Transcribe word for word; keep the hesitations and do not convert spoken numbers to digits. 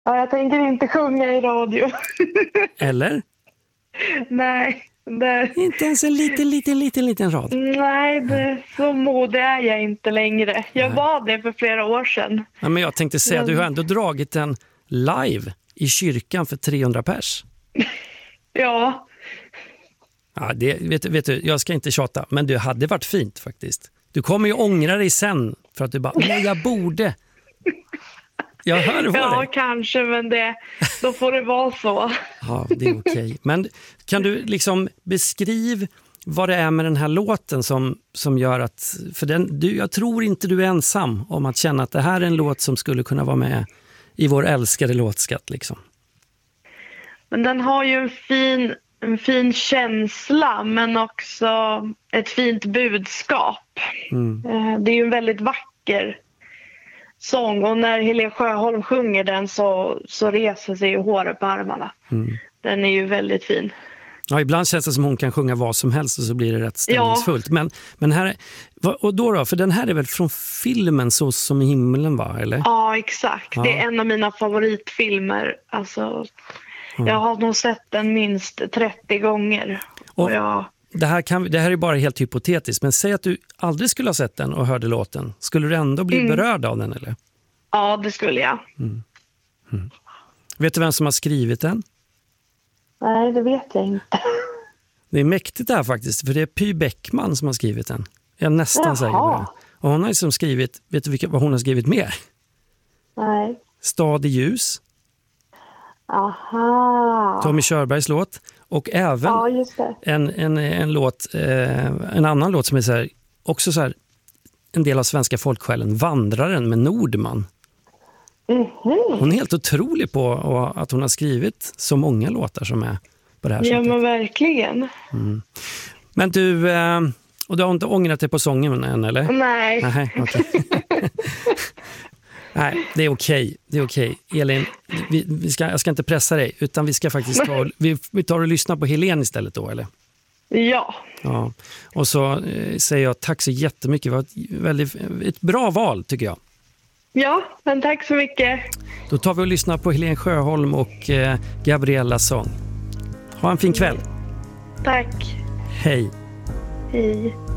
Ja, jag tänker inte sjunga i radio. Eller? Nej. Det... Inte ens en liten, liten, liten, liten rad. Nej, det, så modig är jag inte längre. Jag Nej. var det för flera år sedan. Ja, men jag tänkte säga, men... du har ändå dragit den live i kyrkan för trehundra pers. Ja. Ja, det, vet, vet du, jag ska inte tjata, men det hade varit fint faktiskt. Du kommer ju ångra dig sen för att du bara, nej jag borde. Jag hör vad Ja, det. kanske, men det, då får det vara så. Ja, det är okej. Men kan du liksom beskriva vad det är med den här låten som, som gör att, för den, du, jag tror inte du är ensam om att känna att det här är en låt som skulle kunna vara med i vår älskade låtskatt liksom. Men den har ju en fin, en fin känsla, men också ett fint budskap. Mm. Det är ju en väldigt vacker sång, och när Helen Sjöholm sjunger den så, så reser sig ju håret på armarna. Mm. Den är ju väldigt fin. Ja, ibland känns det som hon kan sjunga vad som helst och så blir det rätt stämningsfullt. Ja. Men, men här, och då då? För den här är väl från filmen Så som i himlen, va? Eller? Ja, exakt. Ja. Det är en av mina favoritfilmer. Alltså, mm. jag har nog sett den minst trettio gånger. Och, och jag... det, här kan, det här är bara helt hypotetiskt, men säg att du aldrig skulle ha sett den och hörde låten. Skulle du ändå bli mm. berörd av den, eller? Ja, det skulle jag. Mm. Mm. Vet du vem som har skrivit den? Nej, det vet jag inte. Det är mäktigt det här faktiskt, för det är Py Bäckman som har skrivit den. Jag är nästan Jaha. säker på det. Och hon har liksom skrivit, vet du vilka, vad hon har skrivit mer? Nej. Stad i ljus. Aha. Tommy Körbergs låt. Och även ja, just det. En, en, en, låt, eh, en annan låt som är så här, också så här, en del av svenska folksjälen, Vandraren med Nordman. Mm-hmm. Hon är helt otrolig på att hon har skrivit så många låtar som är på det här sättet. Ja, men verkligen. Mm. Men du, och du har inte ångrat dig på sången än, eller? Nej. Nej, okay. Nej, det är okej. Det är okej. Elin, vi, vi ska, jag ska inte pressa dig, utan vi ska faktiskt ta, vi, vi tar och lyssna på Helen istället då, eller? Ja. Ja. Och så eh, säger jag tack så jättemycket. Det var ett, väldigt, ett bra val, tycker jag. Ja, men tack så mycket. Då tar vi och lyssnar på Helen Sjöholm och eh, Gabriellas sång. Ha en fin kväll. Tack. Hej. Hej.